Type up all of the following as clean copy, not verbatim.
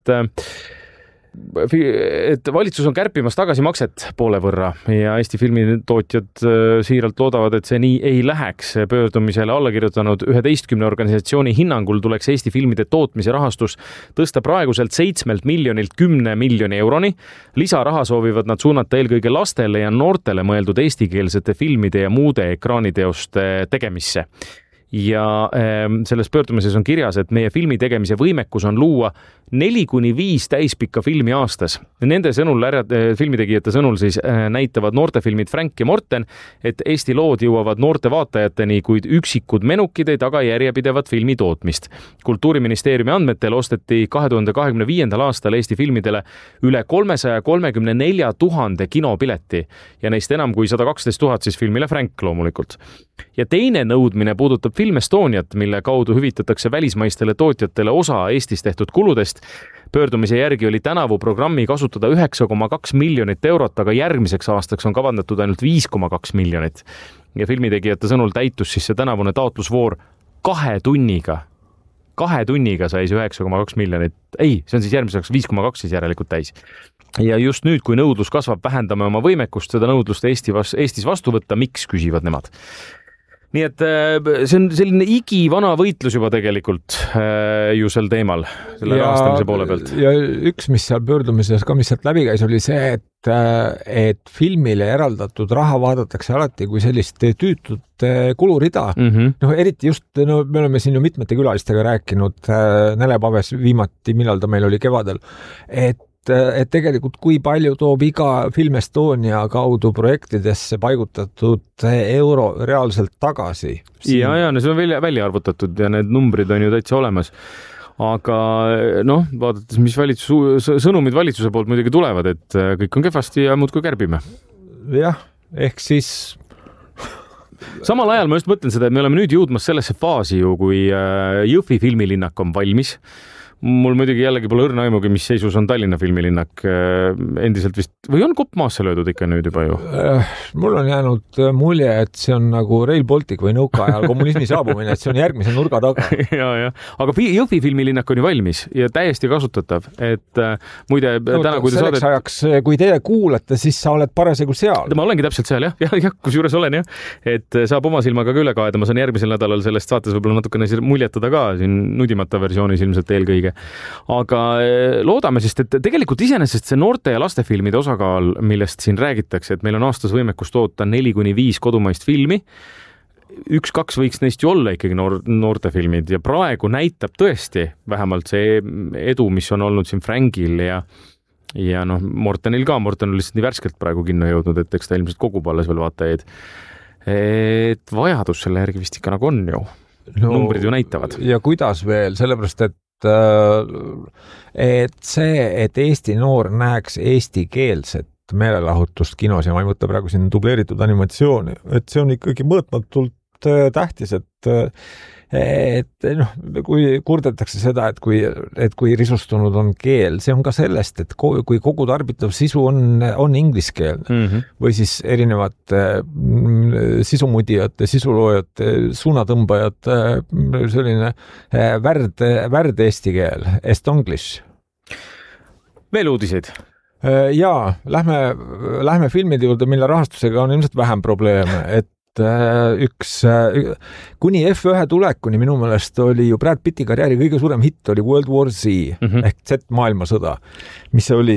et valitsus on kärpimas tagasimakset poole võrra ja Eesti filmitootjad siiralt loodavad, et see nii ei läheks. Pöördumisele alla kirjutanud 11 organisatsiooni hinnangul tuleks Eesti filmide tootmise rahastus tõsta praeguselt 7 miljonilt 10 miljoni euroni. Lisaraha soovivad nad suunata eelkõige lastele ja noortele mõeldud eestikeelsete filmide ja muude ekraaniteoste tegemisse. Ja selles pöördumises on kirjas, et meie filmi tegemise võimekus on luua 4-5 täispikka filmi aastas. Nende sõnul, filmitegijate sõnul siis näitavad noortefilmid Frank ja Morten, et Eesti lood jõuavad noorte vaatajateni, kuid üksikud menukid ei taga järjepidevat filmi tootmist. Kultuuriministeeriumi andmetel osteti 2025. aastal Eesti filmidele üle 334 000 kinopileti ja neist enam kui 112 000 siis filmile Frank loomulikult. Ja teine nõudmine puudutab Film Estoniat, mille kaudu hüvitatakse välismaistele tootjatele osa Eestis tehtud kuludest. Pöördumise järgi oli tänavu programmi kasutada 9,2 miljonit eurot, aga järgmiseks aastaks on kavandatud ainult 5,2 miljonit. Ja filmitegijate sõnul täitus siis see tänavune taotlusvoor 2 tunniga. 2 tunniga sai see 9,2 miljonit. Ei, see on siis järgmiseks 5,2 siis järelikult täis. Ja just nüüd, kui nõudlus kasvab, vähendame oma võimekust seda nõudlust Eestis vastu võtta, miks küsivad nemad. Nii et see on selline igivana võitlus juba tegelikult ju sel teemal, selle rahastamise poole pealt. Ja üks, mis seal pöördumises ka, mis sealt läbi käis, oli see, et filmile eraldatud raha vaadatakse alati kui sellist tüütut kulurida. No, eriti just, me oleme siin ju mitmete külalistega rääkinud Nelepaves viimati, millal ta meil oli kevadel, et tegelikult kui palju toob iga Film Estonia kaudu projektidesse paigutatud euro reaalselt tagasi. Ja, see on välja arvutatud ja need numbrid on ju täitsa olemas. Aga vaadates, mis sõnumid valitsuse poolt muidugi tulevad, et kõik on kehvasti ja muudkui kärbime. Jah, ehk siis... Samal ajal ma just mõtlen seda, et me oleme nüüd jõudmas sellesse faasi ju, kui Jõhvi filmilinnak on valmis. Mul muidugi jällegi pole õrna aimugi, mis seisus on Tallinna filmilinnak endiselt vist, või on kopp maasse löödud ikka nüüd juba ju? Mul on jäänud mulje, et see on nagu Rail Baltic või nõuka ajal kommunismi saabumine, et see on järgmise nurga taga. Ja. Aga Jõhvi filmilinnak on ju valmis ja täiesti kasutatav, et muide täna, kui te selleks ajaks, kui teie kuulate, siis sa oled parasjagu seal. Ma olengi täpselt seal, jah, kusjuures olen, jah. Et saab oma silmaga ka üle kaeda, ma saan järgmisel nädalal sellest saates võib-olla natukene muljetada ka siin nudimata versioonis ilmselt eelkõige. Aga loodame, sest et tegelikult iseenesest see noorte ja lastefilmide osakaal, millest siin räägitakse, et meil on aastas võimekus toota 4-5 kodumaist filmi, 1-2 võiks neist ju olla ikkagi noortefilmid ja praegu näitab tõesti vähemalt see edu, mis on olnud siin Frankil ja Mortenil ka. Morten on lihtsalt nii värskelt praegu kinno jõudnud, et eks ta ilmselt kogub alles veel vaatajaid. Et vajadus selle järgi vist ikka nagu on ju. Numbrid ju näitavad. Ja kuidas veel, sellepärast, et see, et Eesti noor näeks eestikeelset meelelahutust kinos ja ma ei mõtle praegu siin dubleeritud animatsiooni, et see on ikkagi mõõtmatult tähtis, et kui kurdetakse seda, et kui risustunud on keel, see on ka sellest, et kui kogu tarbitav sisu on ingliskeelne või siis erinevate sisumudijate, sisuloojate, suunatõmbajate selline värd eesti keel, estonglish. Veel uudiseid? Jaa, lähme filmide juurde, mille rahastusega on ilmselt vähem probleeme, et kuni F1 tulekuni minu meelest oli ju Brad Pitti karjääri kõige suurem hitt oli World War Z ehk Z-maailmasõda, mis oli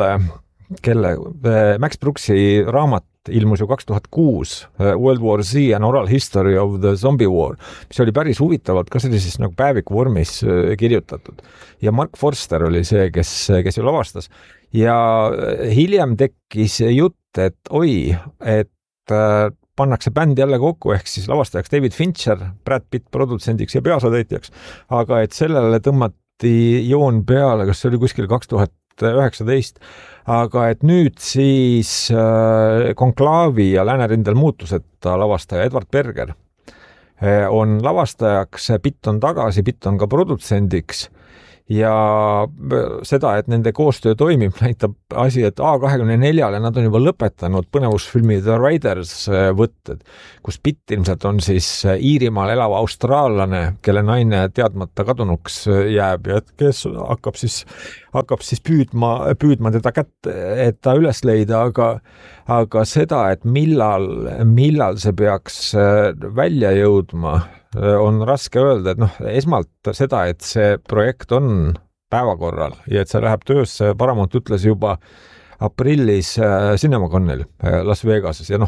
Max Brookesi raamat ilmus ju 2006 World War Z and Oral History of the Zombie War, mis oli päris huvitavalt ka sellises nagu päeviku vormis kirjutatud. Ja Mark Forster oli see, kes ju lavastas. Ja hiljem tekkis jutt, et pannakse bänd jälle kokku, ehk siis lavastajaks David Fincher, Brad Pitt produtsendiks ja peasatäitjaks, aga et sellele tõmmati joon peale, kas see oli kuskil 2019, aga et nüüd siis Konklaavi ja Läänerindel muutuseta lavastaja Edward Berger on lavastajaks, Pitt on tagasi, Pitt on ka produtsendiks ja seda, et nende koostöö toimib, näitab asi, et A24-le nad on juba lõpetanud põnevusfilmi The Riders võtted, kus Pitt ilmselt on siis Iirimaal elav austraallane, kelle naine teadmata kadunuks jääb ja kes hakkab siis püüdma teda kätt, et ta üles leida, aga seda, et millal see peaks välja jõudma, on raske öelda, et esmalt seda, et see projekt on päevakorral ja et see läheb töösse, Paramount ütles juba aprillis CinemaConil Las Vegases ja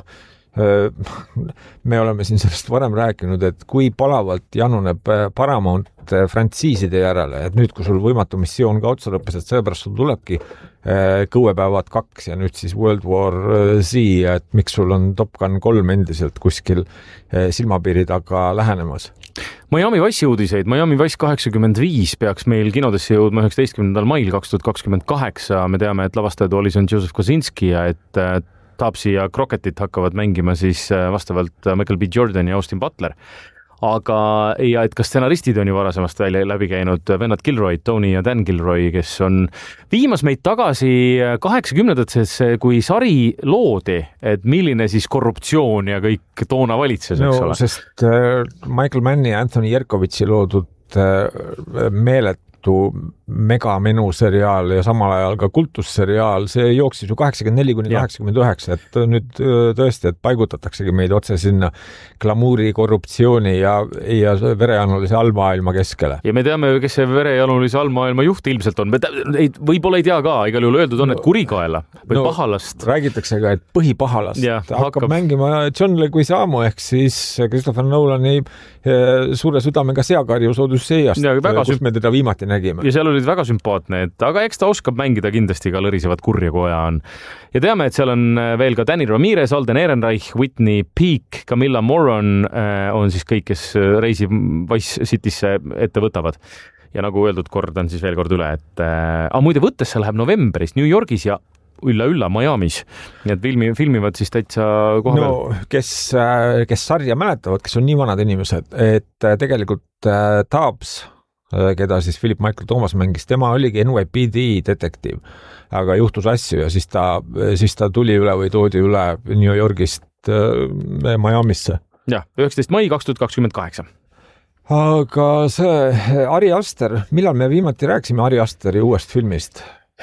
me oleme siin sellest varem rääkinud, et kui palavalt januneb Paramount frantsiiside järele, et nüüd, kui sul Võimatu missioon ka otsa lõppes, et seepärast sul tulebki Kõuepäevad 2 ja nüüd siis World War Z, et miks sul on Top Gun 3 endiselt kuskil silmapiiri taga lähenemas. Miami Vice'i uudiseid. Miami Vice 85 peaks meil kinodesse jõudma 19. mail 2028. Me teame, et lavastajad Alison Joseph Kosinski ja et Tubbsi ja Crocketit hakkavad mängima siis vastavalt Michael B. Jordan ja Austin Butler. Aga ja et kas stsenaristid on ju varasemast välja läbi käinud vennad Gilroy, Tony ja Dan Gilroy, kes on viimas meid tagasi 80-ndatesse, kui sari loodi, et milline siis korruptsioon ja kõik toona valitses, eks ole? Sest Michael Mann ja Anthony Yerkovitši loodud meeletu megamenu seriaal ja samal ajal ka kultusseriaal, see jooksis ju 84–89, et nüüd tõesti, et paigutataksegi meid otse sinna glamuuri, korruptsiooni ja verejanulise allmaailma keskele. Ja me teame, kes see verejanulise allmaailma juht ilmselt on. Võib-olla ei tea ka, igal juhul öeldud on, et kurikaela või pahalast. Räägitakse ka, et põhipahalast hakkab mängima John Leguizamo ehk siis Christopher Nolani suure südamega seakarjus Odüsseast, kus me teda viimati nägime. Ja seal olid väga sümpaatne, aga eks ta oskab mängida kindlasti ka lõrisevat kurja, kui aja on. Ja teame, et seal on veel ka Danny Ramirez, Alden Ehrenreich, Whitney Peak, Camilla Moron on siis kõik, kes reisi Vice Citysse ette võtavad. Ja nagu öeldud, kordan siis veel kord üle, et muide võttesse läheb novembris New Yorgis ja ülla Miamis. Nii et filmivad siis täitsa koha peal. Kes sarja mäletavad, kes on nii vanad inimesed, et tegelikult Tubbs, keda siis Philip Michael Thomas mängis, tema oligi NYPD detektiiv, aga juhtus asju ja siis ta tuli üle või toodi üle New Yorgist Miamisse. Jah, 19. mai 2028. Aga see Ari Aster, millal me viimati rääkisime Ari Asteri uuest filmist?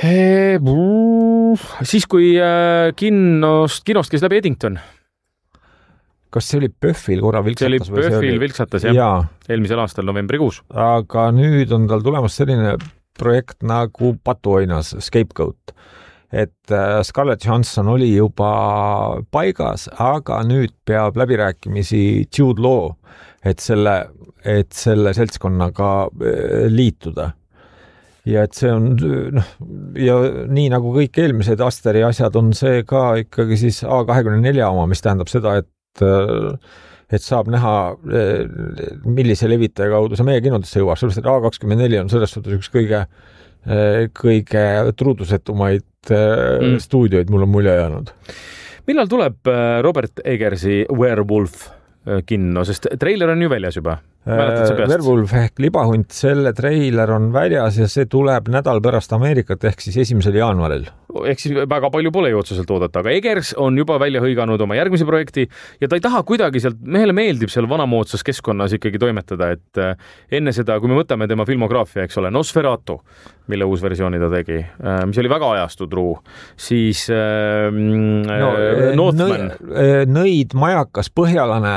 Siis, kui kinost käis läbi Eddington. Kas see oli Pöffil korra vilksatas? See oli Pöffil vilksatas, jah. Eelmisel aastal novembrikuus. Aga nüüd on tal tulemas selline projekt nagu Patuoinas, Scapegoat. Et Scarlett Johansson oli juba paigas, aga nüüd peab läbirääkimisi Jude Law, et selle seltskonnaga liituda. Ja et see on, ja nii nagu kõik eelmised Asteri asjad on see ka ikkagi siis A24 oma, mis tähendab seda, et saab näha, millise levitaja kaudu see meie kinodesse jõuab, sellepärast, et A24 on selles suhtes üks kõige truudusetumaid stuudioid, mul on mulje jäänud. Millal tuleb Robert Eggersi Werewolf kinno, sest treiler on ju väljas juba? Werewolf ehk libahunt, selle treiler on väljas ja see tuleb nädal pärast Ameerikat ehk siis 1. jaanuaril. Ehk siis väga palju pole ju otseselt oodata, aga Eggers on juba välja hõiganud oma järgmise projekti ja ta ei taha kuidagi sealt, mehele meeldib seal vanamoodsas keskkonnas ikkagi toimetada, et enne seda, kui me võtame tema filmograafia, eks ole, Nosferatu, mille uus versiooni ta tegi, mis oli väga ajastutruu, siis Northman. Nõid, majakas, põhjalane,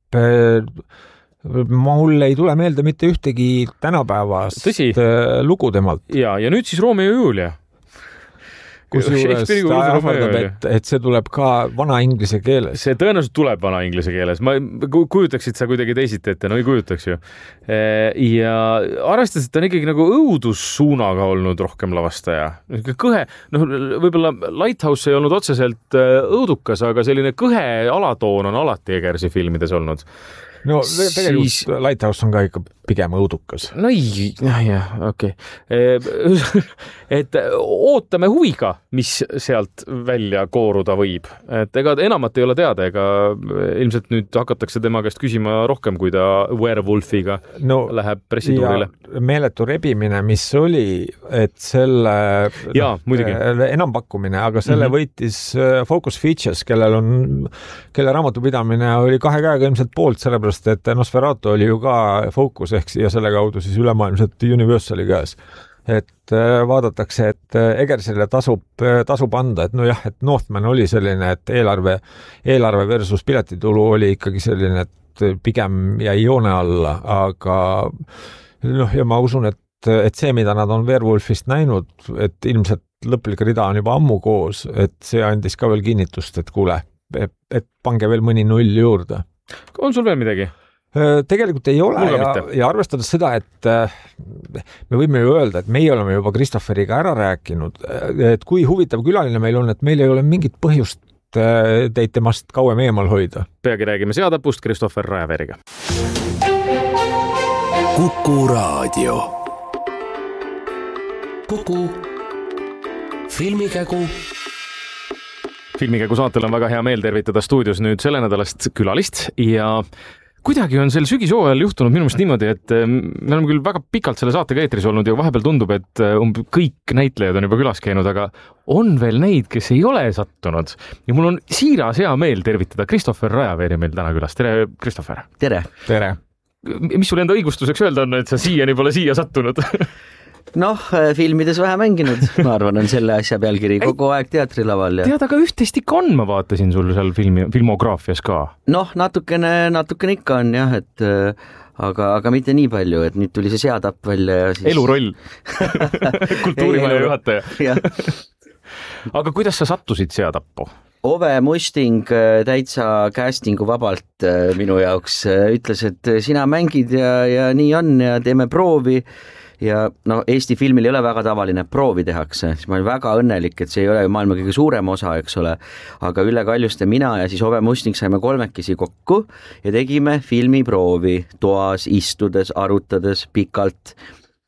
mul ei tule meelde mitte ühtegi tänapäevast lugu temalt. Ja nüüd siis Romeo ja Julia. Kusjuures ta ähvardab, et see tuleb ka vana inglise keeles. See tõenäoliselt tuleb vana inglise keeles. Ma kujutaksid sa kuidagi teisiti ette, no ei kujutaks ju. Ja arvestades, et ta on ikkagi nagu õudussuunaga olnud rohkem lavastaja. Kõhe, võib-olla Lighthouse ei olnud otseselt õudukas, aga selline kõhe alatoon on alati Eggersi filmides olnud. no tegelikult siis... Lighthouse on ka ikka pigem õudukas. No jah, okei. Et ootame huviga, mis sealt välja kooruda võib. Et ega enamat ei ole teada, ega ilmselt nüüd hakatakse tema käest küsima rohkem, kui ta Werewolfiga läheb pressituurile. Meeletu rebimine, mis oli, et selle enampakkumine, aga selle võitis Focus Features, kelle raamatupidamine oli 2 käega ilmselt poolt, sellepärast et Nosferatu oli ju ka Focus ja selle kaudu siis ülemaailmselt Universali käes. Et vaadatakse, et Eggersile tasub anda, et nojah, et Northman oli selline, et eelarve versus piletitulu oli ikkagi selline, et pigem jäi joone alla, aga ja ma usun, et see, mida nad on Werewolfist näinud, et ilmselt lõplik rida on juba ammu koos, et see andis ka veel kinnitust, et kuule, et pange veel mõni 0 juurde. On sul veel midagi? Tegelikult ei ole ja arvestades seda, et me võime ju öelda, et meie oleme juba Christopheriga ära rääkinud, et kui huvitav külaline meil on, et meil ei ole mingit põhjust teid temast kauem eemal hoida. Peagi räägime seadapust Christopher Raeveeriga. Kuku Raadio. Kuku Filmikägu. Filmikägu saatel on väga hea meel tervitada stuudios nüüd selle nädalast külalist ja kuidagi on sel sügishooajal juhtunud minu meelest niimoodi, et me oleme küll väga pikalt selle saatega eetris olnud ja vahepeal tundub, et kõik näitlejad on juba külas käinud, aga on veel neid, kes ei ole sattunud. Ja mul on siiras hea meel tervitada Christopher Raeveeri meil täna külas. Tere, Christopher! Tere! Tere! Mis sul enda õigustuseks öelda on, et sa siiani pole siia sattunud? Filmides vähe mänginud, ma arvan, on selle asja pealkiri kogu aeg teatrilaval. Tead, aga üht-teist ikka on, ma vaatasin sul seal filmograafias ka. Natukene ikka on jah, et aga mitte nii palju, et nüüd tuli see seatapp välja ja siis... Eluroll. Kultuurimaja juhataja. Aga kuidas sa sattusid seatappu? Ove Musting täitsa castingu vabalt minu jaoks ütles, et sina mängid ja nii on ja teeme proovi. Ja Eesti filmil ei ole väga tavaline, proovi tehakse, siis ma olen väga õnnelik, et see ei ole maailma kõige suurem osa, eks ole, aga Ülle Kaljuste, mina ja siis Ove Musting saime 3 kokku ja tegime filmiproovi toas, istudes, arutades pikalt,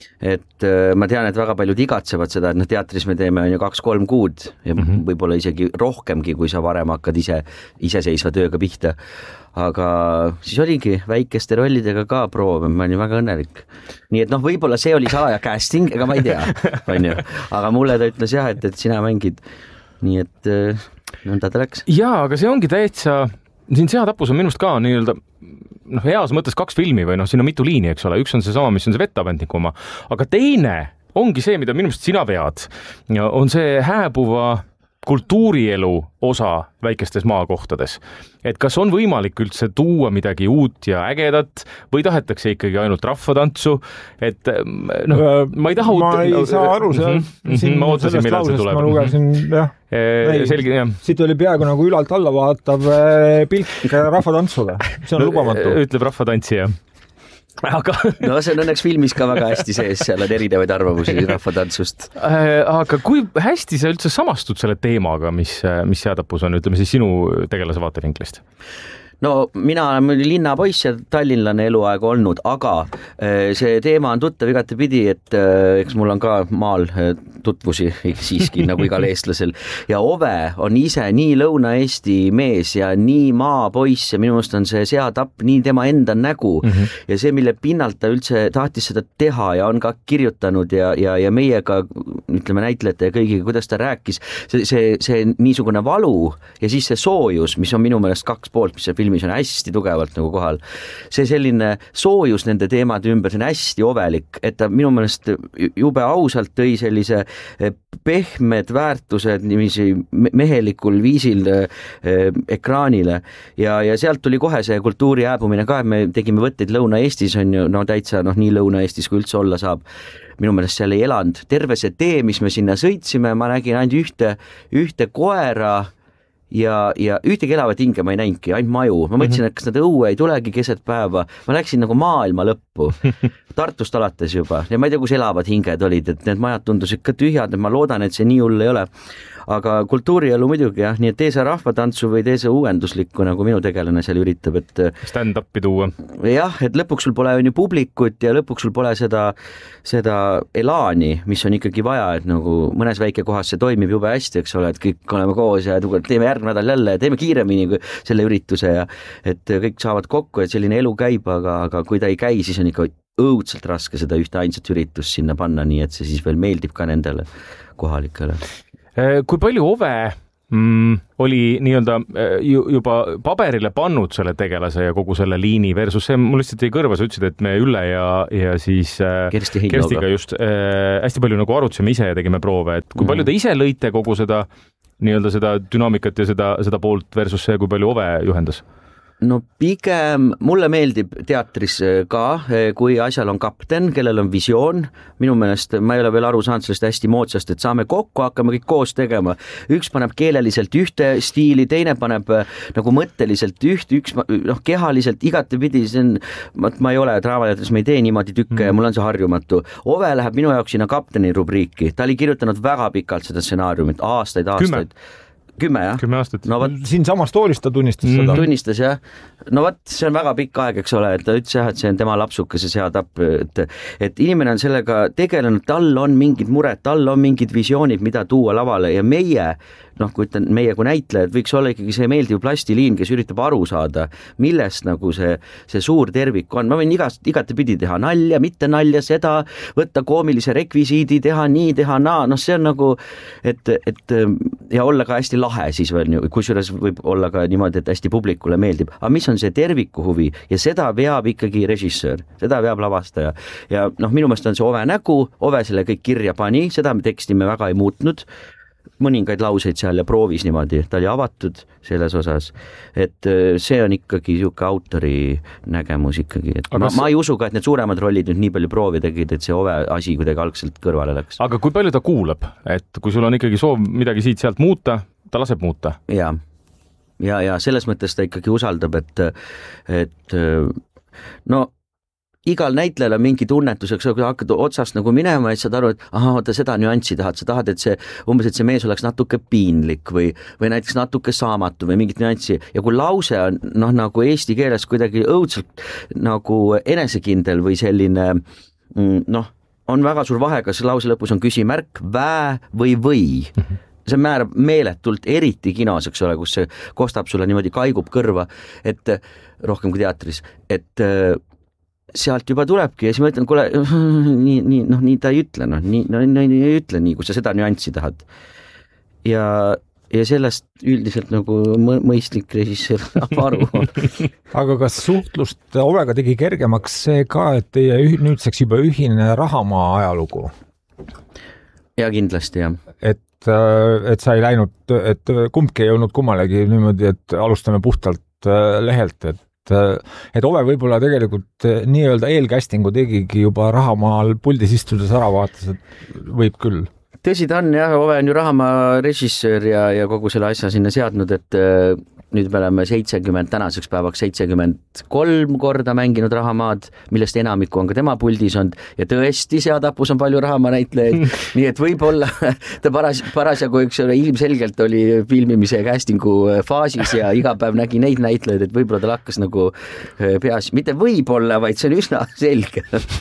et ma tean, et väga paljud igatsevad seda, et teatris me teeme 2-3 kuud ja võib-olla isegi rohkemgi, kui sa varem hakkad iseseisva tööga pihta. Aga siis oligi väikeste rollidega ka proov, ma olin väga õnnelik. Nii et võib-olla see oli salaja casting, ega ma ei tea, on ju. Aga mulle ta ütles jah, et sina mängid. Nii et nõnda ta läks. Jaa, aga see ongi täitsa, siin seatapus on minust ka nii-öelda heas mõttes 2 filmi või siin on mitu liini, eks ole. Üks on see sama, mis on see Vetavendniku oma. Aga teine ongi see, mida minu meelest sina vead. On see hääbuva kultuurielu osa väikestes maakohtades. Et kas on võimalik üldse tuua midagi uut ja ägedat või tahetakse ikkagi ainult rahvatantsu? Et ma ei taha ma ei saa aru ma ootasin, millal see tuleb. Ma lugesin, jah. Selge, jah. Siit oli peaaegu nagu ülalt alla vaatav pilk rahvatantsule. See on lubamatu. Ütleb rahvatantsija. Aga... see on õnneks filmis ka väga hästi sees, seal on erinevaid arvamusi rahvatantsust. Aga kui hästi sa üldse samastud selle teemaga, mis seatapus on, ütleme siis sinu tegelase vaatevinklist? Mina olen linnapoiss ja tallinlane eluaeg olnud, aga see teema on tuttav igatepidi, et eks mul on ka maal tutvusi siiski nagu igal eestlasel ja Ove on ise nii Lõuna-Eesti mees ja nii maapoiss ja minu meelest on see seatapp nii tema enda nägu ja see, mille pinnalt ta üldse tahtis seda teha ja on ka kirjutanud ja meiega, ütleme näitlejate ja kõigiga, kuidas ta rääkis, see niisugune valu ja siis see soojus, mis on minu meelest 2 poolt, mis see filmis on hästi tugevalt nagu kohal. See selline soojus nende teemade ümber, see on hästi ovelik, et ta minu meelest jube ausalt tõi sellise pehmed väärtused niiviisi mehelikul viisil ekraanile ja sealt tuli kohe see kultuuri jääbumine ka, et me tegime võtteid Lõuna-Eestis on ju, täitsa nii Lõuna-Eestis kui üldse olla saab. Minu meelest seal ei elanud terve see tee, mis me sinna sõitsime, ma nägin ainult ühte koera ja ühtegi elavat hinge ma ei näinudki, ainult maju. Ma mõtlesin, et kas nad õue ei tulegi keset päeva. Ma läksin nagu maailma lõppu. Tartust alates juba. Ja ma ei tea, kus elavad hinged olid, et need majad tundusid ka tühjad, et ma loodan, et see nii hull ei ole. Aga kultuurielu muidugi jah, nii et tee see rahvatantsu või tee see uuenduslikku, nagu minu tegelane seal üritab, et stand-upi tuua. Jah, et lõpuks sul pole ju publikut ja lõpuks sul pole seda elaani, mis on ikkagi vaja, et nagu mõnes väike kohas see toimib jube hästi, eks ole, et kõik oleme koos ja teeme järgmine nädal jälle, teeme kiiremini kui selle ürituse ja et kõik saavad kokku, et selline elu käib, aga kui ta ei käi, siis on ikka õudselt raske seda ühte ainsat üritust sinna panna, nii et see siis veel meeldib ka nendele kohalikele. Kui palju Ove oli nii-öelda juba paberile pannud selle tegelase ja kogu selle liini versus see, mul lihtsalt jäi kõrva, sa ütlesid, et me Ülle ja siis Kerstiga just hästi palju nagu arutasime ise ja tegime proove, et kui palju te ise lõite kogu seda nii-öelda seda dünaamikat ja seda poolt versus see, kui palju Ove juhendas? No pigem mulle meeldib teatris ka, kui asjal on kapten, kellel on visioon. Minu meelest ma ei ole veel aru saanud sellest hästi moodsast, et saame kokku, hakkame kõik koos tegema. Üks paneb keeleliselt ühte stiili, teine paneb nagu mõtteliselt üks kehaliselt igatepidi. Ma ei ole draamateatris, ma ei tee niimoodi tükke ja mul on see harjumatu. Ove läheb minu jaoks sinna kapteni rubriiki. Ta oli kirjutanud väga pikalt seda stsenaariumit, aastaid. 10 jah? 10 aastat. No, siin samas toolis ta tunnistas seda. Tunnistas jah. No võt, see on väga pikk aeg, eks ole, et ta ütles jah, et see on tema lapsukese seatapp, et inimene on sellega tegelenud, tal on mingid mured, tal on mingid visioonid, mida tuua lavale ja meie, kui ütlen meie kui näitlejad, võiks olla ikkagi see meeldiv plastiliin, kes üritab aru saada, millest nagu see suur tervik on. Ma võin igatepidi teha nalja, mitte nalja, seda, võtta koomilise rekvisiidi, teha nii, teha naa, see on nagu, et ja olla ka hästi lahe siis veel, kusjuures võib olla ka niimoodi, et hästi publikule meeldib. Aga mis on see terviku huvi ja seda veab ikkagi režissöör, seda veab lavastaja. Ja minu meelest on see Ove nägu, Ove selle kõik kirja pani, seda teksti me väga ei muutnud. Mõningaid lauseid seal ja proovis niimoodi, ta oli avatud selles osas, et see on ikkagi siuke autori nägemus ikkagi, et ma ei usu ka, et need suuremad rollid nüüd nii palju proovi tegid, et see Ove asi kuidagi algselt kõrvale läks. Aga kui palju ta kuulab, et kui sul on ikkagi soov midagi siit-sealt muuta, ta laseb muuta? Ja selles mõttes ta ikkagi usaldab, et igal näitlejal on mingi tunnetuseks, kui hakkad otsast nagu minema, et saad aru, et oota, seda nüanssi tahad, sa tahad, et see mees oleks natuke piinlik või näiteks natuke saamatu või mingit nüanssi ja kui lause on nagu eesti keeles kuidagi õudselt nagu enesekindel või selline on väga suur vahe, kas lause lõpus on küsimärk, vä või see määrab meeletult, eriti kinos, eks ole, kus see kostab sulle niimoodi, kaigub kõrva, et rohkem kui teatris, et sealt juba tulebki ja siis ma ütlen, kuule, nii ta ei ütle, ei ütle nii, kui sa seda nüanssi tahad. Ja sellest üldiselt nagu mõistlik režissöör saab aru. Aga kas suhtlust Ovega tegi kergemaks see ka, et teie nüüdseks juba ühine Rahamaa ajalugu? Ja kindlasti, jah. Et sa ei läinud, et kumbki ei olnud kummalegi niimoodi, et alustame puhtalt lehelt, et Ove võib-olla tegelikult nii-öelda eelkästingu tegigi juba Rahamaal puldis istudes ära vaatas, et võib küll. Tõsi ta on, jah, Ove on ju Rahamaa režissöör ja kogu selle asja sinna seadnud, et nüüd me oleme 70, tänaseks päevaks 73 korda mänginud Rahamaad, millest enamiku on ka tema puldis olnud ja tõesti seatapus on palju Rahamaa näitlejaid, nii et võib-olla ta parasjagu, eks ole, ilmselgelt oli filmimise ja castingu faasis ja iga päev nägi neid näitlejaid, et võib-olla tal hakkas nagu peas, mitte võib-olla, vaid see on üsna selge.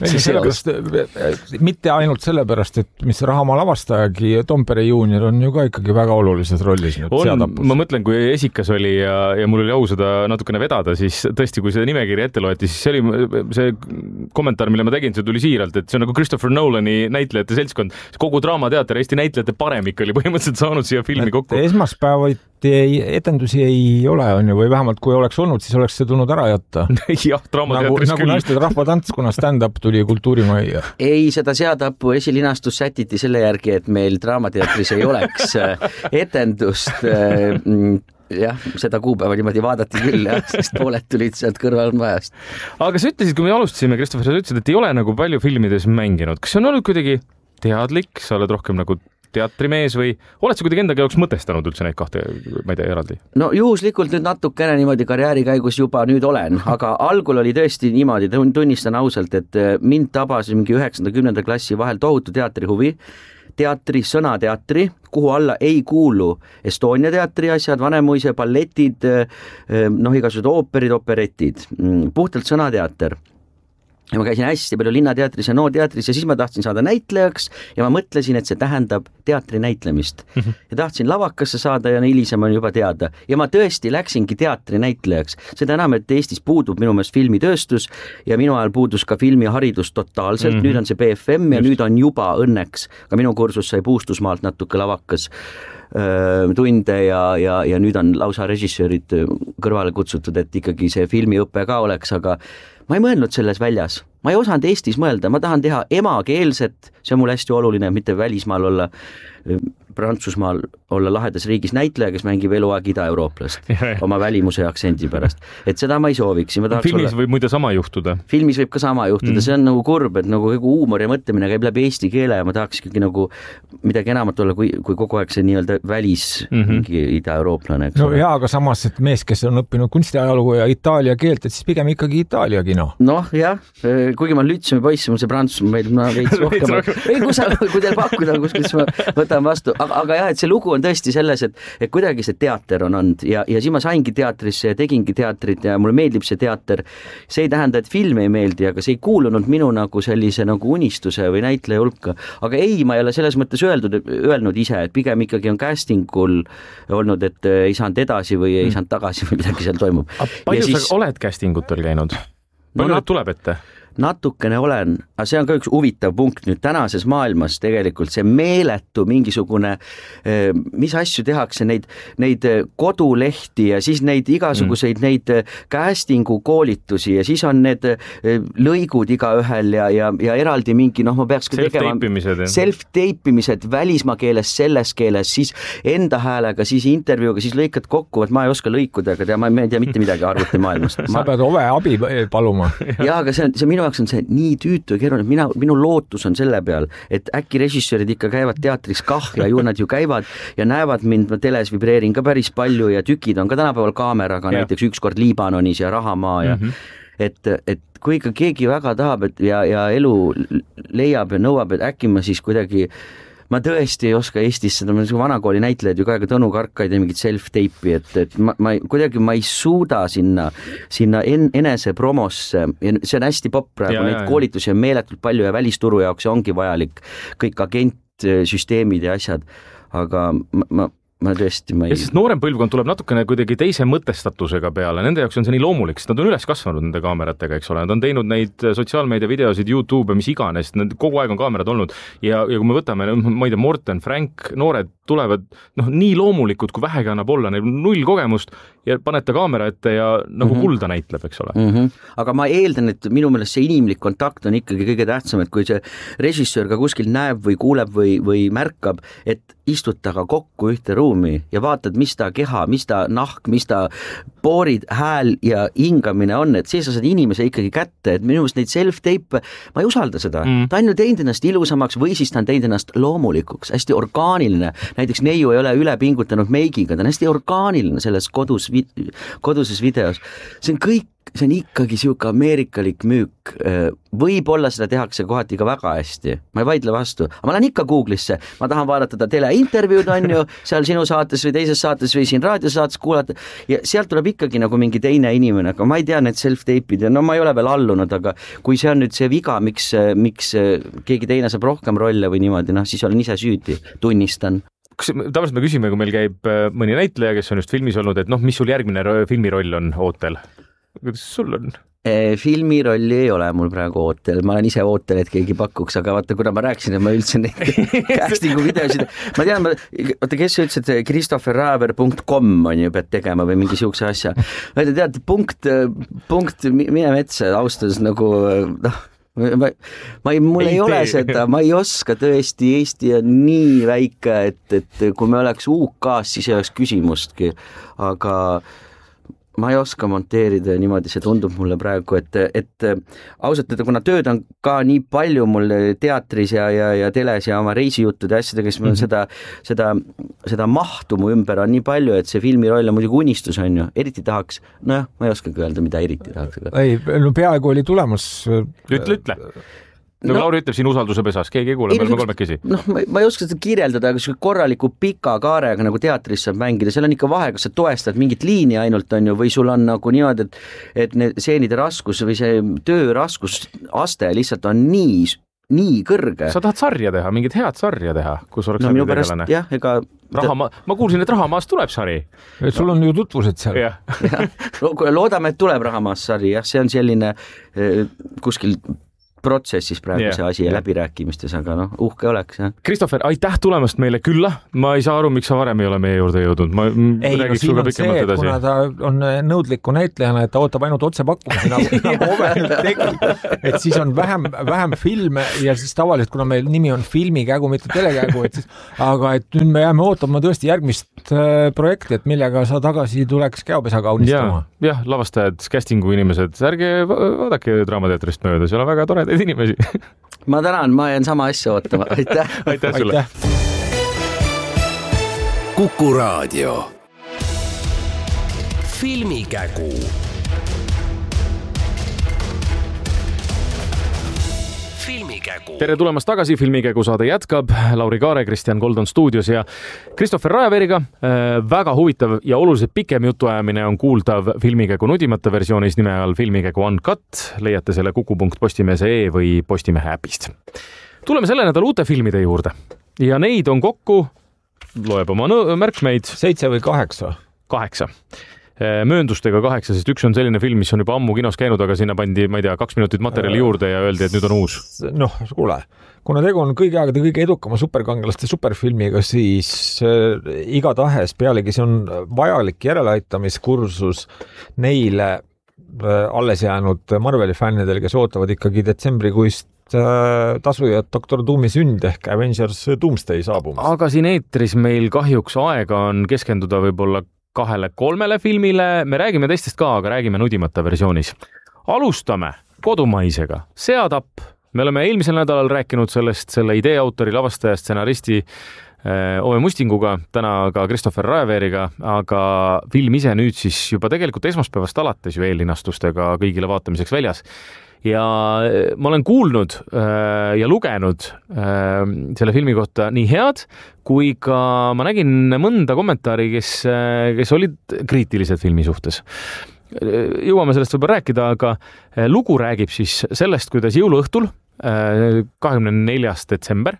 Mitte ainult sellepärast, et mis Rahamaa lavastajagi, Tompere juunior on ju ka ikkagi väga olulises rollis nüüd seatapus. Ma mõtlen, kui Esikas oli ja mul oli au seda natukene vedada, siis tõesti, kui seda nimekiri ette loeti, siis see oli see kommentaar, mille ma tegin, see tuli siiralt, et see on nagu Christopher Nolani näitlejate seltskond. Kogu draamateater, Eesti näitlejate paremik oli põhimõtteliselt saanud siia filmi kokku. Esmaspäevaid etendusi ei ole, on ju, või vähemalt kui oleks olnud, siis oleks see tulnud ära jätta. Jah, draamateatris nagu naiste rahvatants, kuna stand-up tuli Kultuurimajja. Ei, seda seatapu esilinastus sätiti selle järgi, et meil draamateatris ei oleks etendust. Jah, seda kuupäeva niimoodi vaadati küll, sest pooled tulid sealt kõrvalmajast. Aga sa ütlesid, kui me alustasime, Kristoffer, sa ütlesid, et ei ole nagu palju filmides mänginud. Kas see on olnud kuidagi teadlik, sa oled rohkem nagu teatrimees või oled sa kuidagi endaga jaoks mõtestanud üldse neid kahte, ma ei tea, eraldi? No juhuslikult nüüd natukene niimoodi karjääri käigus juba nüüd olen, aga algul oli tõesti niimoodi, tunnistan ausalt, et mind tabas mingi 9.–10. klassi vahel tohutu teatrihuvi, teatri, sõnateatri, kuhu alla ei kuulu Estonia teatri asjad, Vanemuise balletid, igasugused ooperid, operetid, puhtalt sõnateater. Ja ma käisin hästi palju Linnateatris ja Nooteatris ja siis ma tahtsin saada näitlejaks ja ma mõtlesin, et see tähendab teatri näitlemist. Ja tahtsin lavakasse saada ja hilisem on juba teada. Ja ma tõesti läksingi teatri näitlejaks. Seda enam, et Eestis puudub minu meelest filmitööstus ja minu ajal puudus ka filmiharidus totaalselt. Nüüd on see BFM ja nüüd on juba õnneks. Ka minu kursus sai Puustusmaalt natuke lavakas tunde ja nüüd on lausa režissöörid kõrvale kutsutud, et ikkagi see filmiõpe ka oleks, aga ma ei mõelnud selles väljas. Ma ei osanud Eestis mõelda, ma tahan teha emakeelset, see on mul hästi oluline, mitte välismaal olla, Prantsusmaal olla lahedas riigis näitleja, kes mängib eluaeg ida-eurooplast oma välimuse ja aktsendi pärast. Et seda ma ei sooviks. Filmis võib muide sama juhtuda. Filmis võib ka sama juhtuda, see on nagu kurb, et nagu huumor ja mõtlemine käib läbi eesti keele ja ma tahaks ikkagi nagu midagi enamat olla, kui kogu aeg see nii-öelda välis mingi ida-eurooplane. No jaa, aga samas, et mees, kes on õppinud kunstiajalugu ja itaalia keelt, et siis pigem ikkagi itaalia kino. Noh, jah, kuigi ma lütsime poisse, mul see Prantsusmaa meil veits rohkem. Kui teil pakkuda kuskil, siis ma võtan vastu. Aga jah, et see lugu on tõesti selles, et kuidagi see teater on olnud ja siis ma saingi teatrisse ja tegingi teatrit ja mulle meeldib see teater. See ei tähenda, et film ei meeldi, aga see ei kuulunud minu nagu sellise nagu unistuse või näitleja hulka. Aga ei, ma ei ole selles mõttes öelnud ise, et pigem ikkagi on castingul olnud, et ei saanud edasi või ei saanud tagasi või midagi seal toimub. Palju sa oled castingutel käinud? Palju nüüd tuleb ette? Natukene olen, aga see on ka üks huvitav punkt nüüd tänases maailmas tegelikult see meeletu mingisugune, mis asju tehakse, neid kodulehti ja siis neid igasuguseid neid castingu koolitusi ja siis on need lõigud igaühel ja eraldi mingi, ma peaks ka tegema self-teipimised välismaa keeles, selles keeles, siis enda häälega, siis intervjuuga, siis lõikad kokku, et ma ei oska lõikuda, aga ma ei tea mitte midagi arvuti maailmast. Sa pead ove abi paluma. Ja, aga see minu jaoks on see nii tüütu ja keeruline, minu lootus on selle peal, et äkki režissöörid ikka käivad teatris ja ju nad ju käivad ja näevad mind, ma teles vibreerin ka päris palju ja tükid on ka tänapäeval kaameraga, näiteks ükskord Liibanonis ja Rahamaa ja et kui ikka keegi väga tahab ja elu leiab ja nõuab, et äkki ma siis kuidagi ma tõesti ei oska Eestis seda, vanakooli näitlejad ju ka Tõnu Karkaid ja mingit self-teipi, et ma ei suuda sinna enese promosse ja see on hästi popp praegu, neid koolitusi on meeletult palju ja välisturu jaoks ongi vajalik kõik agentsüsteemid ja asjad, aga ma tõesti ei... Ja sest noorem põlvkond tuleb natukene kuidagi teise mõtestatusega peale, nende jaoks on see nii loomulik, sest nad on üles kasvanud nende kaameratega, eks ole, nad on teinud neid sotsiaalmeedia videosid, YouTube, mis iganes, kogu aeg on kaamerad olnud ja kui me võtame, ma ei tea, Morten, Frank, noored tulevad nii loomulikud, kui vähegi annab olla, neil null kogemust ja panete kaamera ette ja nagu kulda näitleb, eks ole. Aga ma eeldan, et minu meelest see inimlik kontakt on ikkagi kõige tähtsam, et kui see režissöör ka kuskil näeb või kuuleb või märkab, et istud taga kokku ühte ruumi ja vaatad, mis ta keha, mis ta nahk, mis ta poorid, hääl ja hingamine on, et see sa saad inimese ikkagi kätte, et minu meelest neid self-tape, ma ei usalda seda. Ta on ju teinud ennast ilusamaks või siis ta on teinud ennast loomulikuks, hästi orgaaniline. Näiteks neiu ei ole üle pingutanud meigiga, ta on hästi orgaaniline selles koduses videos. See on ikkagi siuke ameerikalik müük. Võib-olla seda tehakse kohati ka väga hästi. Ma ei vaidle vastu. Aga ma lähen ikka Google'isse. Ma tahan vaadata ta teleintervjuud on ju, seal sinu saates või teises saates või siin raadiosaates kuulata. Ja sealt tuleb ikkagi nagu mingi teine inimene, aga ma ei tea need self-tape'id ja ma ei ole veel allunud, aga kui see on nüüd see viga, miks keegi teine saab rohkem rolle või niimoodi, siis olen ise süüdi, tunnistan. Tavaliselt me küsime, kui meil käib mõni näitleja, kes on just filmis olnud, et mis sul järgmine filmiroll on ootel? Kuidas sul on? Filmirolli ei ole mul praegu ootel, ma olen ise ootel, et keegi pakuks, aga vaata, kuna ma rääkisin, et ma üldse neid castingu videosid, ma tean, kes ütles, et christopherraver.com on ju, pead tegema või mingi siukse asja. Tead, punkt, mine metsa, austas nagu, mul ei ole seda, ma ei oska tõesti, Eesti on nii väike, et kui me oleks UK-s, siis ei oleks küsimustki, aga ma ei oska monteerida ja niimoodi, see tundub mulle praegu, et ausalt öelda, kuna tööd on ka nii palju mul teatris ja teles ja oma reisijuttude asjadega, siis mul seda mahtu mu ümber on nii palju, et see filmiroll on muidugi unistus, on ju, eriti tahaks, nojah, ma ei oskagi öelda, mida eriti tahaks. Ei, no peaaegu oli tulemus. Ütle. Nagu Lauri ütleb siin usalduse pesas, keegi ei kuule, me oleme kolmekesi. Ma ei oska seda kirjeldada, aga korraliku pika kaarega nagu teatris saab mängida, seal on ikka vahe, kas sa toestad mingit liini ainult on ju, või sul on nagu niimoodi, et need seenide raskus või see töö raskusaste lihtsalt on nii kõrge. Sa tahad sarja teha, mingit head sarja teha, kus oleks minu pärast, jah, ega ma kuulsin, et Rahamaast tuleb sari. Sul on ju tutvused seal. Ja. Loodame, et tuleb Rahamaast sari, jah, see on selline kuskil protsessis praegu see asi ja läbirääkimistes, aga uhke oleks. Ja. Christopher, aitäh tulemast meile külla. Ma ei saa aru, miks sa varem ei ole meie juurde jõudnud. Ma räägiks sulle pikemalt edasi. Kuna ta on nõudliku näitlejana, et ta ootab ainult otsepakkumisi, nagu Ove nüüd tegi. Et siis on vähem filme ja siis tavaliselt, kuna meil nimi on filmikägu, mitte telekägu, aga et nüüd me jääme ootama tõesti järgmist projekti, et millega sa tagasi tuleks Käopesa kaunistama. Jah, lavastajad, castingu inimesed, ärge vaadake Draamateatrist mööda, seal on väga toredaid inimesi. Ma tänan, ma jään sama asja ootama. Aitäh sulle. Kuku Raadio. Filmikägu. Tere tulemast tagasi, Filmikägu saade jätkab. Lauri Kaare, Kristjan Goldon stuudios ja Christopher Raeveeriga. Väga huvitav ja oluliselt pikem jutuajamine on kuuldav Filmikägu nudimata versioonis nime all Filmikägu Uncut. Leiate selle kuku.postimees.ee või Postimehe äpist. Tuleme selle nädala uute filmide juurde ja neid on kokku, loeb oma märkmeid, 7 või 8? 8. Mööndustega 8, sest üks on selline film, mis on juba ammu kinos käinud, aga sinna pandi, ma ei tea, 2 minutit materjali juurde ja öeldi, et nüüd on uus. Kuule, kuna tegu on kõigi aegade kõige edukama superkangelaste superfilmiga, siis igatahes pealegi see on vajalik järeleaitamiskursus neile alles jäänud Marveli fännidel, kes ootavad ikkagi detsembrikuist tasujad Dr. Doomi sünd ehk Avengers Doomsday saabumist. Aga siin eetris meil kahjuks aega on keskenduda võib-olla 2-3 filmile, me räägime teistest ka, aga räägime nudimata versioonis. Alustame kodumaisega. Seatapp. Me oleme eelmisel nädalal rääkinud sellest, selle idee autori, lavastaja, stsenaristi Ove Mustinguga, täna ka Christopher Raeveeriga, aga film ise nüüd siis juba tegelikult esmaspäevast alates ju eellinastustega kõigile vaatamiseks väljas. Ja ma olen kuulnud ja lugenud selle filmi kohta nii head, kui ka ma nägin mõnda kommentaari, kes olid kriitilised filmi suhtes. Jõuame sellest võib rääkida, aga lugu räägib siis sellest, kuidas jõuluõhtul 24. detsember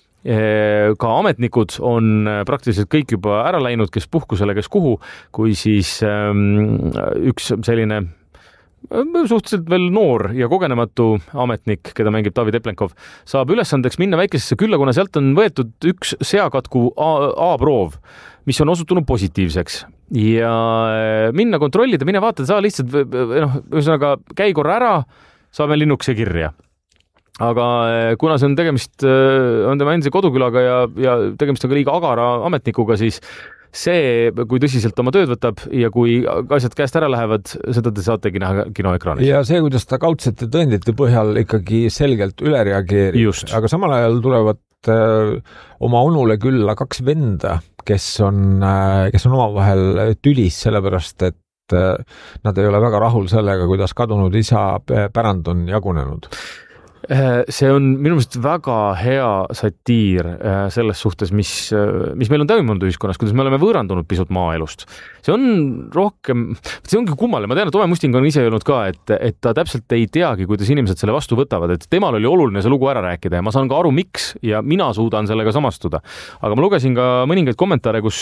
ka ametnikud on praktiliselt kõik juba ära läinud, kes puhkusele, kes kuhu, kui siis üks selline suhteliselt veel noor ja kogenematu ametnik, keda mängib David Eplenkov, saab ülesandeks minna väikesesse külla, kuna sealt on võetud üks seakatku A-proov, mis on osutunud positiivseks. Ja minna kontrollida, mine vaata, saa lihtsalt, ühesõnaga, käi korra ära, saame linnukese kirja. Aga kuna see on tegemist, on tema endise kodukülaga ja tegemist on ka liiga agara ametnikuga, siis see, kui tõsiselt oma tööd võtab ja kui asjad käest ära lähevad, seda te saategi näha kinoekraanil. Ja see, kuidas ta kaudsete tõendite põhjal ikkagi selgelt üle reageerib. Aga samal ajal tulevad oma onule külla 2 venda, kes on omavahel tülis, sellepärast et nad ei ole väga rahul sellega, kuidas kadunud isa pärand on jagunenud. See on minu meelest väga hea satiir selles suhtes, mis meil on toimunud ühiskonnas, kuidas me oleme võõrandunud pisut maaelust. See on rohkem, see ongi kummaline. Ma tean, et Ove Musting on ise öelnud ka, et ta täpselt ei teagi, kuidas inimesed selle vastu võtavad, et temal oli oluline see lugu ära rääkida ja ma saan ka aru, miks ja mina suudan sellega samastuda. Aga ma lugesin ka mõningaid kommentaare, kus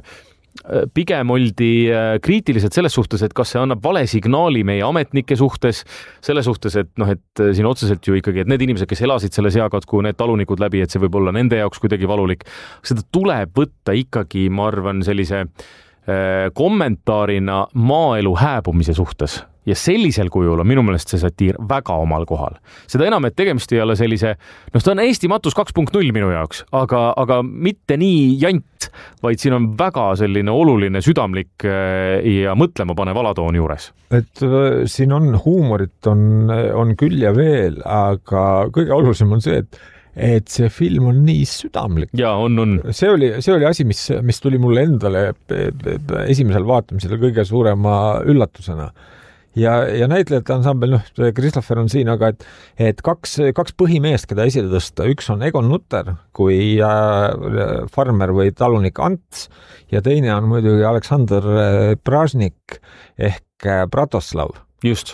pigem oldi kriitilised selles suhtes, et kas see annab vale signaali meie ametnike suhtes, selle suhtes, et siin otseselt ju ikkagi, et need inimesed, kes elasid selle seakatku, need talunikud läbi, et see võib olla nende jaoks kuidagi valulik. Seda tuleb võtta ikkagi, ma arvan, sellise kommentaarina maaelu hääbumise suhtes. ja sellisel kujul on minu meelest see satiir väga omal kohal. Seda enam, et tegemist ei ole sellise, ta on Eesti Matus 2.0 minu jaoks, aga mitte nii jant, vaid siin on väga selline oluline südamlik ja mõtlema panev alatoon juures. Et siin on huumorit on küll ja veel, aga kõige olulisem on see, et see film on nii südamlik. Ja, on. See oli asi, mis tuli mulle endale esimesel vaatamisel kõige suurema üllatusena. Ja näitlejate ansambel, Christopher on siin, aga et kaks põhimeest, keda esile tõsta, üks on Egon Nutter kui farmer või talunik Ants ja teine on muidugi Aleksander Pražnik ehk Bratoslav. Just.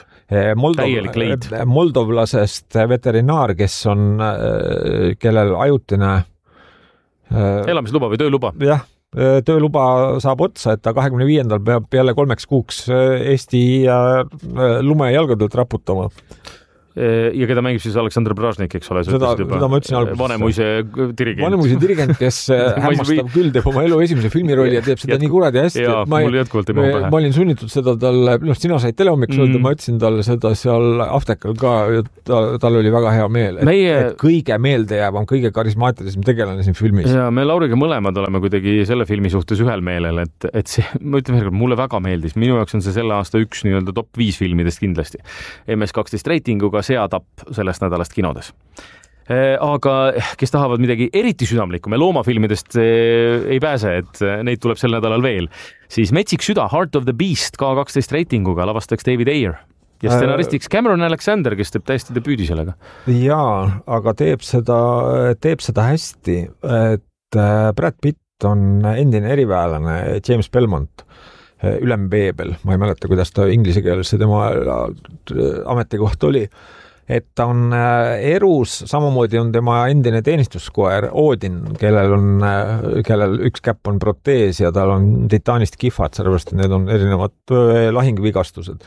Moldovlasest veterinaar, kellel ajutine elamisluba või tööluba. Jah, tööluba saab otsa, et ta 25. peab jälle 3 kuuks Eesti lume jalgadelt raputama. Ja keda mängib siis Aleksander Pražnik, eks ole? Seda ma ütlesin alguses. Vanemuise dirigent. Vanemuise dirigent, kes hämmastav küll teeb oma elu esimese filmirolli ja teeb seda nii kuradi hästi. Jaa, mul jätkuvalt ei mahu pähe. Ma olin sunnitud seda talle, sina said telehommiks öelda, ma ütlesin talle seda seal Aftekal ka, tal oli väga hea meel. Et kõige meelde jääb on kõige karismaatilisem tegelane siin filmis. Ja me Lauriga mõlemad oleme kuidagi selle filmi suhtes ühel meelel, et see, ma ütlen veel kord, mulle väga meeldis. Minu jaoks on see selle aasta üks nii-öelda top 5 filmidest kindlasti. MS12 reitinguga seatapp sellest nädalast kinodes. Aga kes tahavad midagi eriti südamlikku, me loomafilmidest ei pääse, et neid tuleb sel nädalal veel, siis Metsik süda, Heart of the Beast K12 reitinguga lavastaks David Ayer ja stsenaristiks Cameron Alexander, kes teeb täiesti debüüdi sellega. Jaa, aga teeb seda hästi, et Brad Pitt on endine eriväelane James Belmont, ülembeebel, ma ei mäleta, kuidas ta inglise keeles tema ametikoht oli, et ta on erus, samamoodi on tema endine teenistuskoer Odin, kellel üks käpp on protees ja tal on titaanist kihvad, sellepärast et need on erinevad lahingvigastused.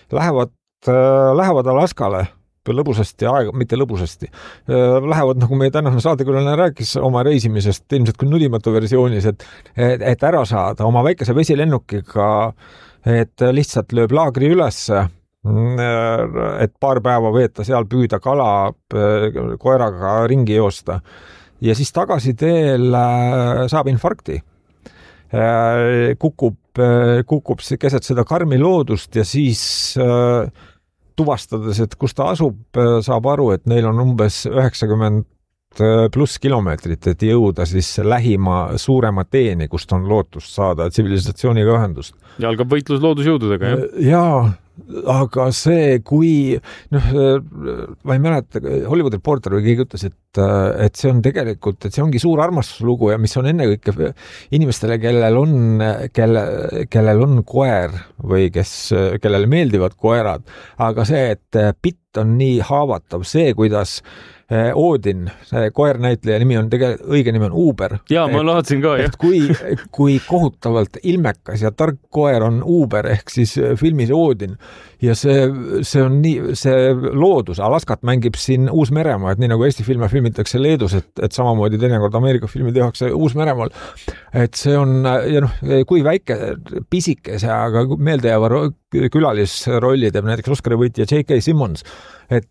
Lähevad Alaskale lõbusasti, mitte lõbusasti. Lähevad, nagu meie tänane saatekülaline rääkis oma reisimisest, ilmselt küll nudimatu versioonis, et ära saada oma väikese vesilennukiga, et lihtsalt lööb laagri ülesse, et paar päeva veeta seal, püüda kala, koeraga ringi joosta ja siis tagasi teel saab infarkti. Kukub keset seda karmi loodust ja siis tuvastades, et kus ta asub, saab aru, et neil on umbes 90 pluss kilomeetrit, et jõuda siis lähima suurema teeni, kust on lootust saada tsivilisatsiooniga ühendust. Ja algab võitlus loodusjõududega, jah? Jaa, aga see, kui ma ei mäleta, Hollywood Reporter või keegi ütles, et see on tegelikult, et see ongi suur armastuslugu ja mis on ennekõike inimestele, kellel on koer või kellele meeldivad koerad, aga see, et Pitt on nii haavatav, see, kuidas Odin, see koernäitleja nimi on õige nimi on Uber. Jaa, ma laadsin ka, jah. Kui kohutavalt ilmekas ja tark koer on Uber ehk siis filmis Odin ja see on nii, see loodus, Alaskat mängib siin Uus-Meremaa, et nii nagu Eesti filme filmitakse Leedus, et samamoodi teinekord Ameerika filmi tehakse Uus-Meremaal, et see on, ja kui väike pisikese, aga meeldejääva külalisrolli teeb näiteks Oscari võitja J.K. Simmons, et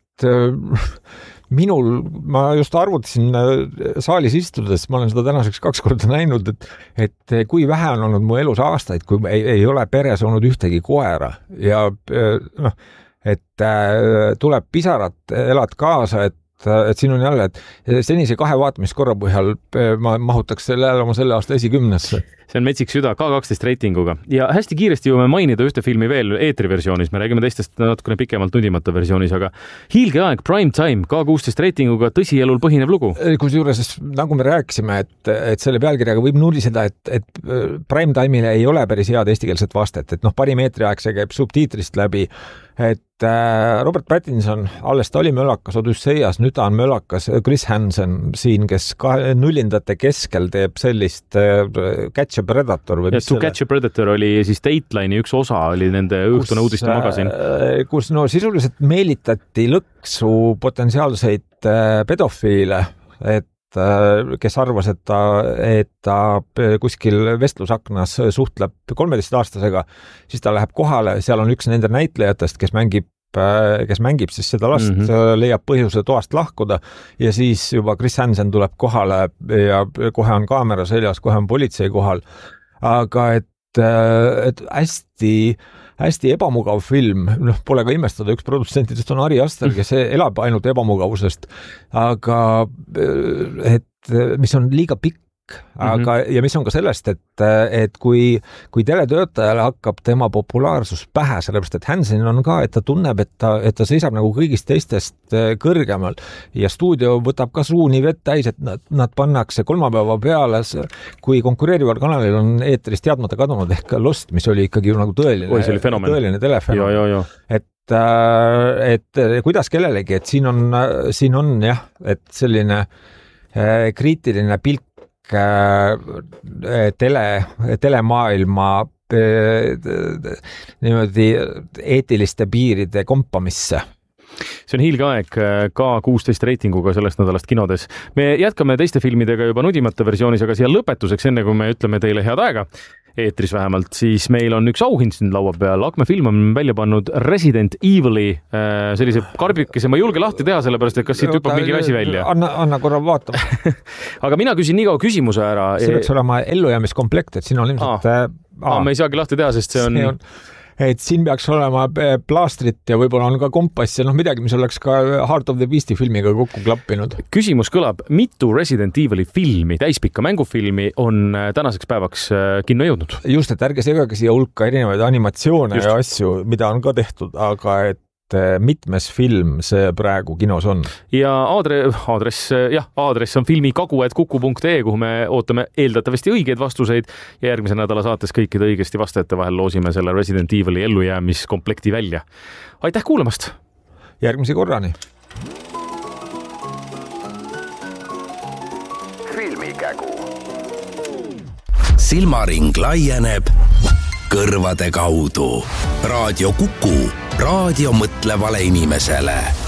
ma just arvutasin saalis istudes, ma olen seda tänaseks 2 korda näinud, et kui vähe on olnud mu elus aastaid, kui ei ole peres olnud ühtegi koera ja et tuleb pisarat, elad kaasa, et siin on jälle, et senise 2 vaatamiskorra põhjal ma mahutaks selle aasta esikümnesse. See on Metsik süda K12 reitinguga ja hästi kiiresti jõuame mainida ühte filmi veel eetriversioonis, me räägime teistest natukene pikemalt nudimata versioonis, aga Hiilgeaeg Prime Time K16 reitinguga tõsielul põhinev lugu. Kusjuures, nagu me rääkisime, et selle pealkirjaga võib nuriseda, et Prime Time'ile ei ole päris head eestikeelset vastet, et parim eetriaeg see käib subtiitrist läbi, et Robert Pattinson, alles ta oli mölakas Odysseias, nüüd ta on mölakas Chris Hansen siin, kes nullindate keskel teeb sellist Catch a Predator või mis selle... Catch a Predator oli siis Dateline'i üks osa, oli nende õhtune uudiste magasin. Kus sisuliselt meelitati lõksu potentsiaalseid pedofiile, et kes arvas, et ta kuskil vestlusaknas suhtleb 13-aastasega, siis ta läheb kohale, seal on üks nende näitlejatest, kes mängib siis seda last, leiab põhjuse toast lahkuda ja siis juba Chris Hansen tuleb kohale ja kohe on kaamera seljas, kohe on politsei kohal. Aga et hästi ebamugav film, pole ka imestada, üks produtsentidest on Ari Aster, kes elab ainult ebamugavusest, aga et mis on liiga pikk, aga ja mis on ka sellest, et kui teletöötajale hakkab tema populaarsus pähe, sellepärast et Hansen on ka, et ta tunneb, et ta seisab nagu kõigist teistest kõrgemal ja stuudio võtab ka suu nii vett täis, et nad pannakse kolmapäeva peale, kui konkureerival kanalil on eetrist teadmata kadunud ehk Lost, mis oli ikkagi nagu tõeline telefenomen. Et kuidas kellelegi, et siin on jah, et selline kriitiline pilk telemaailma niimoodi eetiliste piiride kompamisse. See on hiilge aeg ka 16 reitinguga sellest nädalast kinodes. Me jätkame teiste filmidega juba nudimata versioonis, aga siia lõpetuseks, enne kui me ütleme teile head aega, eetris vähemalt, siis meil on üks auhind siin laua peal. Akme film on välja pannud Resident Evili sellise karbikese, ma ei julge lahti teha, sellepärast, et kas siit hüppab mingi asi välja. Anna korra vaatama. Aga mina küsin nii kaua küsimuse ära. See peaks olema ellujäämiskomplekt, et siin on ilmselt... me ei saagi lahti teha, sest see on... Et siin peaks olema plaastrit ja võib-olla on ka kompass ja midagi, mis oleks ka Heart of the Beasti filmiga kokku klappinud. Küsimus kõlab, mitu Resident Evili filmi, täispikka mängufilmi on tänaseks päevaks kinno jõudnud? Just, et ärge segage siia hulka erinevaid animatsioone ja asju, mida on ka tehtud, aga et mitmes film see praegu kinos on. Ja aadress on filmikagu@kuku.ee, kuhu me ootame eeldatavasti õigeid vastuseid ja järgmise nädala saates kõikide õigesti vastajate vahel loosime selle Resident Evili ellujäämiskomplekti välja. Aitäh kuulamast! Järgmise korrani! Filmikägu. Silmaring laieneb kõrvade kaudu. Raadio Kuku. Raadio mõtlevale inimesele.